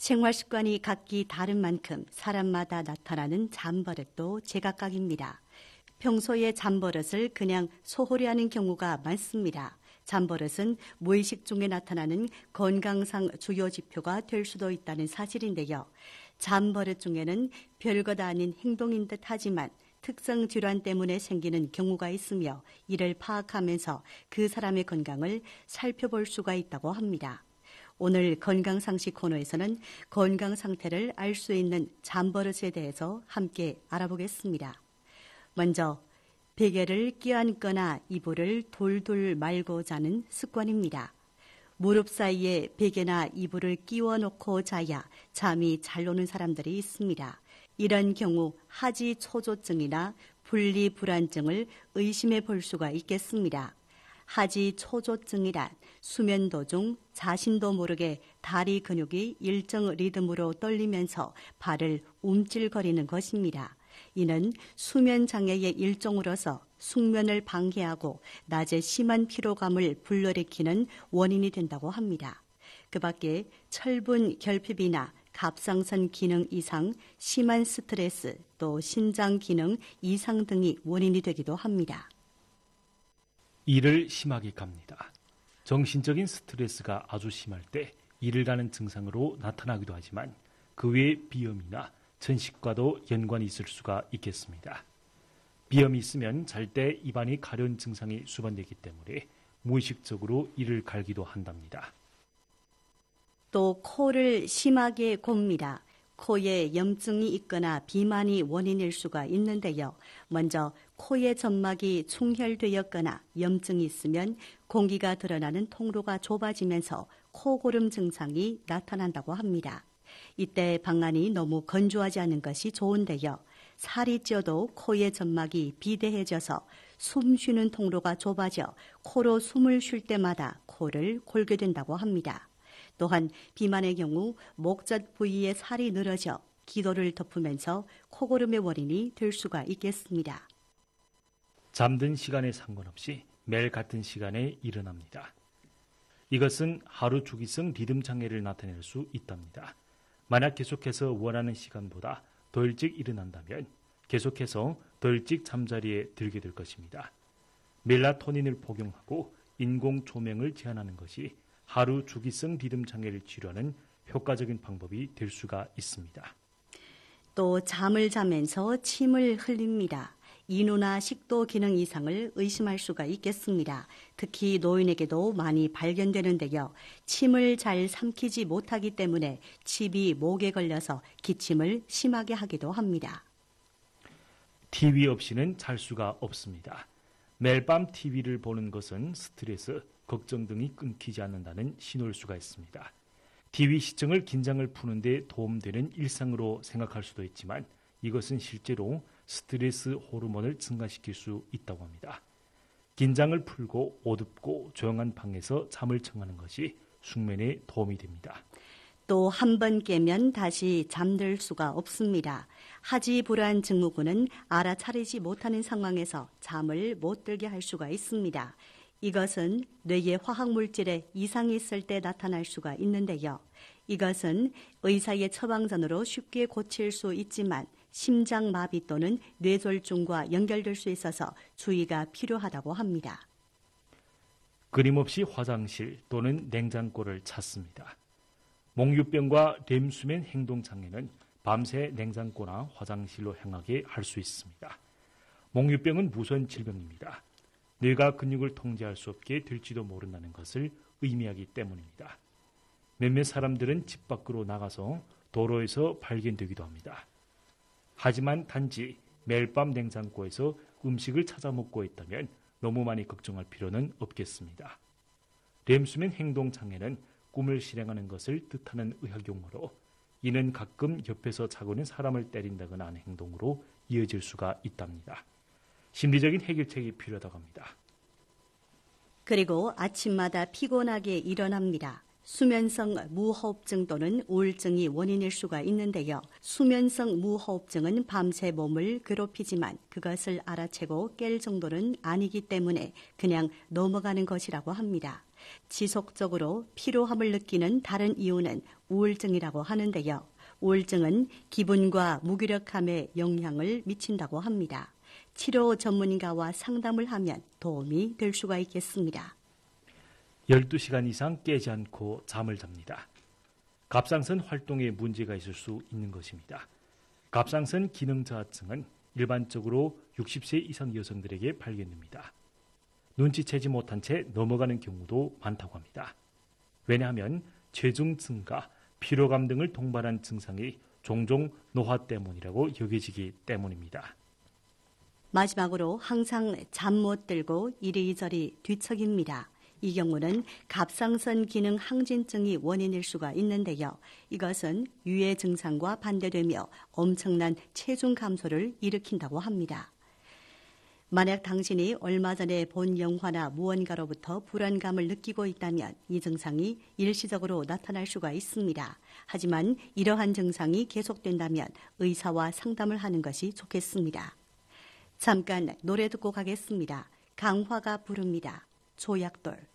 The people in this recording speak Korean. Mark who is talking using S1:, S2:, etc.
S1: 생활 습관이 각기 다른 만큼 사람마다 나타나는 잠버릇도 제각각입니다. 평소에 잠버릇을 그냥 소홀히 하는 경우가 많습니다. 잠버릇은 무의식 중에 나타나는 건강상 주요 지표가 될 수도 있다는 사실인데요. 잠버릇 중에는 별것 아닌 행동인 듯 하지만 특성 질환 때문에 생기는 경우가 있으며 이를 파악하면서 그 사람의 건강을 살펴볼 수가 있다고 합니다. 오늘 건강상식 코너에서는 건강 상태를 알 수 있는 잠버릇에 대해서 함께 알아보겠습니다. 먼저 베개를 끼얹거나 이불을 돌돌 말고 자는 습관입니다. 무릎 사이에 베개나 이불을 끼워 놓고 자야 잠이 잘 오는 사람들이 있습니다. 이런 경우 하지 초조증이나 분리불안증을 의심해 볼 수가 있겠습니다. 하지 초조증이란 수면 도중 자신도 모르게 다리 근육이 일정 리듬으로 떨리면서 발을 움찔거리는 것입니다. 이는 수면 장애의 일종으로서 숙면을 방해하고 낮에 심한 피로감을 불러일으키는 원인이 된다고 합니다. 그 밖에 철분 결핍이나 갑상선 기능 이상, 심한 스트레스, 또 신장 기능 이상 등이 원인이 되기도 합니다.
S2: 일을 심하게 갑니다. 정신적인 스트레스가 아주 심할 때 일을 가는 증상으로 나타나기도 하지만 그 외에 비염이나 천식과도 연관이 있을 수가 있겠습니다. 비염이 있으면 잘 때 입안이 가려운 증상이 수반되기 때문에 무의식적으로 이를 갈기도 한답니다.
S1: 또 코를 심하게 곱니다. 코에 염증이 있거나 비만이 원인일 수가 있는데요. 먼저 코의 점막이 충혈되었거나 염증이 있으면 공기가 드러나는 통로가 좁아지면서 코고름 증상이 나타난다고 합니다. 이때 방안이 너무 건조하지 않은 것이 좋은데요. 살이 쪄도 코의 점막이 비대해져서 숨 쉬는 통로가 좁아져 코로 숨을 쉴 때마다 코를 골게 된다고 합니다. 또한 비만의 경우 목젖 부위의 살이 늘어져 기도를 덮으면서 코고름의 원인이 될 수가 있겠습니다.
S2: 잠든 시간에 상관없이 매일 같은 시간에 일어납니다. 이것은 하루 주기성 리듬 장애를 나타낼 수 있답니다. 만약 계속해서 원하는 시간보다 더 일찍 일어난다면 계속해서 더 일찍 잠자리에 들게 될 것입니다. 멜라토닌을 복용하고 인공 조명을 제한하는 것이 하루 주기성 리듬 장애를 치료하는 효과적인 방법이 될 수가 있습니다.
S1: 또 잠을 자면서 침을 흘립니다. 인후나 식도 기능 이상을 의심할 수가 있겠습니다. 특히 노인에게도 많이 발견되는데요. 침을 잘 삼키지 못하기 때문에 침이 목에 걸려서 기침을 심하게 하기도 합니다.
S2: TV 없이는 잘 수가 없습니다. 매일 밤 TV를 보는 것은 스트레스, 걱정 등이 끊기지 않는다는 신호일 수가 있습니다. TV 시청을 긴장을 푸는 데 도움되는 일상으로 생각할 수도 있지만 이것은 실제로 스트레스 호르몬을 증가시킬 수 있다고 합니다. 긴장을 풀고 어둡고 조용한 방에서 잠을 청하는 것이 숙면에 도움이 됩니다.
S1: 또 한 번 깨면 다시 잠들 수가 없습니다. 하지불안 증후군은 알아차리지 못하는 상황에서 잠을 못 들게 할 수가 있습니다. 이것은 뇌의 화학물질에 이상이 있을 때 나타날 수가 있는데요. 이것은 의사의 처방전으로 쉽게 고칠 수 있지만 심장마비 또는 뇌졸중과 연결될 수 있어서 주의가 필요하다고 합니다.
S2: 끊임없이 화장실 또는 냉장고를 찾습니다. 몽유병과 렘수면 행동장애는 밤새 냉장고나 화장실로 향하게 할 수 있습니다. 몽유병은 무서운 질병입니다. 뇌가 근육을 통제할 수 없게 될지도 모른다는 것을 의미하기 때문입니다. 몇몇 사람들은 집 밖으로 나가서 도로에서 발견되기도 합니다. 하지만 단지 매일 밤 냉장고에서 음식을 찾아 먹고 있다면 너무 많이 걱정할 필요는 없겠습니다. 렘수면 행동장애는 꿈을 실행하는 것을 뜻하는 의학용어로 이는 가끔 옆에서 자고 있는 사람을 때린다거나 하는 행동으로 이어질 수가 있답니다. 심리적인 해결책이 필요하다고 합니다.
S1: 그리고 아침마다 피곤하게 일어납니다. 수면성 무호흡증 또는 우울증이 원인일 수가 있는데요. 수면성 무호흡증은 밤새 몸을 괴롭히지만 그것을 알아채고 깰 정도는 아니기 때문에 그냥 넘어가는 것이라고 합니다. 지속적으로 피로함을 느끼는 다른 이유는 우울증이라고 하는데요. 우울증은 기분과 무기력함에 영향을 미친다고 합니다. 치료 전문가와 상담을 하면 도움이 될 수가 있겠습니다.
S2: 12시간 이상 깨지 않고 잠을 잡니다. 갑상선 활동에 문제가 있을 수 있는 것입니다. 갑상선 기능 저하증은 일반적으로 60세 이상 여성들에게 발견됩니다. 눈치채지 못한 채 넘어가는 경우도 많다고 합니다. 왜냐하면 체중 증가, 피로감 등을 동반한 증상이 종종 노화 때문이라고 여겨지기 때문입니다.
S1: 마지막으로 항상 잠 못 들고 이리저리 뒤척입니다. 이 경우는 갑상선 기능 항진증이 원인일 수가 있는데요. 이것은 유해 증상과 반대되며 엄청난 체중 감소를 일으킨다고 합니다. 만약 당신이 얼마 전에 본 영화나 무언가로부터 불안감을 느끼고 있다면 이 증상이 일시적으로 나타날 수가 있습니다. 하지만 이러한 증상이 계속된다면 의사와 상담을 하는 것이 좋겠습니다. 잠깐 노래 듣고 가겠습니다. 강화가 부릅니다. 조약돌.